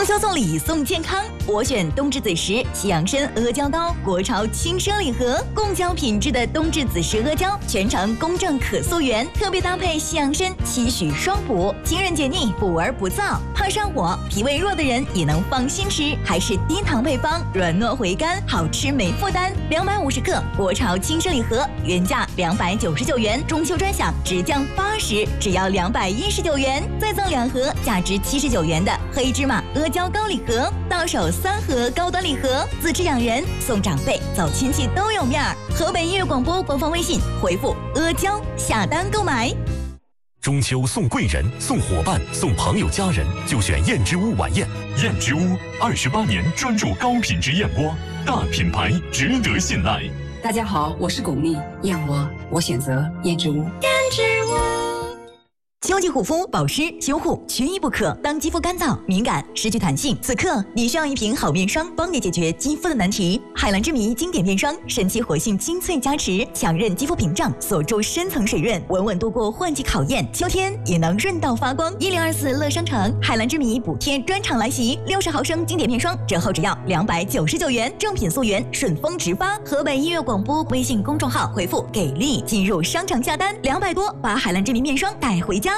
中秋送礼送健康，我选冬至子时西洋参阿胶糕，国潮轻奢礼盒，贡胶品质的冬至子时阿胶，全程公正可溯源，特别搭配西洋参，期许双补，清润解腻，补而不燥。怕上火、脾胃弱的人也能放心吃，还是低糖配方，软糯回甘，好吃没负担。250克国潮轻奢礼盒，原价299元，中秋专享直降80，只要219元，再赠2盒价值79元的黑芝麻阿胶糕礼盒，到手3盒高端礼盒，自制养人送长辈，走亲戚都有面儿。河北音乐广播官方微信回复阿胶下单购买。 中秋送贵人、送伙伴、送朋友家人，就选燕之屋晚宴。燕之屋28年专注高品质燕窝，大品牌值得信赖。 大家好，我是巩俐，燕窝我选择燕之屋。 燕之屋。秋季护肤、保湿、修护缺一不可。当肌肤干燥、敏感、失去弹性，此刻你需要一瓶好面霜，帮你解决肌肤的难题。海蓝之谜经典面霜，神奇活性精粹加持，强韧肌肤屏障，锁住深层水润，稳稳度过换季考验。秋天也能润到发光。1024乐商城海蓝之谜补贴专场来袭，60毫升经典面霜折后只要299元，正品溯源，顺丰直发。河北音乐广播微信公众号回复给力，进入商场下单，200多把海蓝之谜面霜带回家。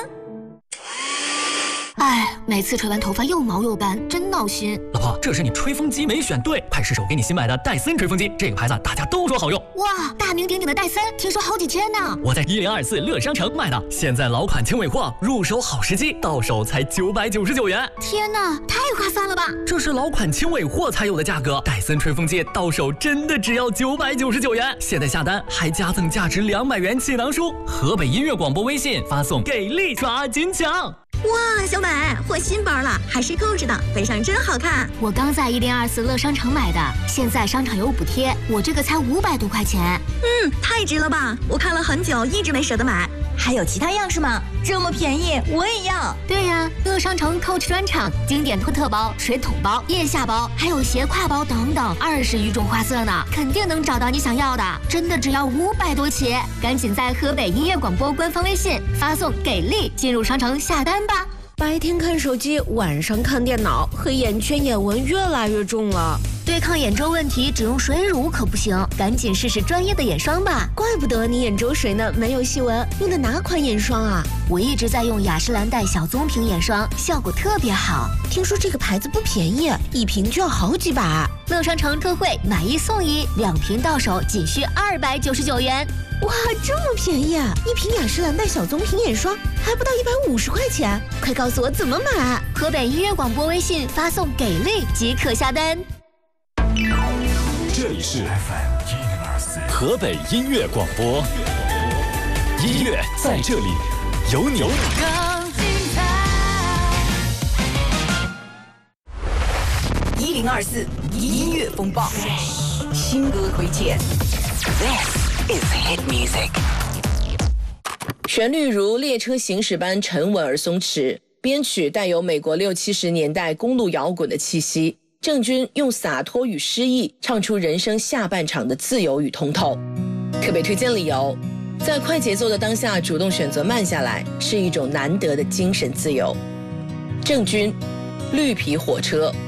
哎，每次吹完头发又毛又干，真闹心。 老婆，这是你吹风机没选对，快试试我给你新买的戴森吹风机，这个牌子大家都说好用。 哇，大名鼎鼎的戴森，听说好几千呢。 我在1024乐商城买的，现在老款轻尾货，入手好时机，到手才999元。 天哪，太划算了吧！ 这是老款轻尾货才有的价格，戴森吹风机到手真的只要999元。现在下单还加赠价值200元气囊书。河北音乐广播微信发送给力抓紧抢。 哇，小美，换新包了，还是购置的，背上真好看。 我刚在1024乐商城买的，现在商场有补贴，我这个才500多块钱。 太值了吧！我看了很久，一直没舍得买。还有其他样式吗？这么便宜，我也要。 对呀，乐商城 Coach 专场，经典托特包、水桶包、腋下包，还有斜挎包等等，20余种花色呢，肯定能找到你想要的。真的只要500多起，赶紧在河北音乐广播官方微信发送给力，进入商城下单吧。 白天看手机，晚上看电脑，黑眼圈、眼纹越来越重了。 对抗眼周问题，只用水乳可不行，赶紧试试专业的眼霜吧。 怪不得你眼周水呢，没有细纹。用的哪款眼霜啊？ 我一直在用雅诗兰黛小棕瓶眼霜，效果特别好。 听说这个牌子不便宜，一瓶就要好几百。 乐商城特惠，买1送1，2瓶到手仅需299元。 哇，这么便宜啊！一瓶雅诗兰黛小棕瓶眼霜还不到150块钱，快告诉我怎么买！ 河北音乐广播微信发送给力即可下单。 这里是 FM 河北音乐广播，音乐在这里，有你。 更精彩。1024音乐风暴，新歌推荐。 This is hit music。旋律如列车行驶般沉稳而松弛，编曲带有美国60、70年代公路摇滚的气息。郑钧用洒脱与诗意唱出人生下半场的自由与通透。特别推荐理由，在快节奏的当下主动选择慢下来，是一种难得的精神自由。郑钧，绿皮火车。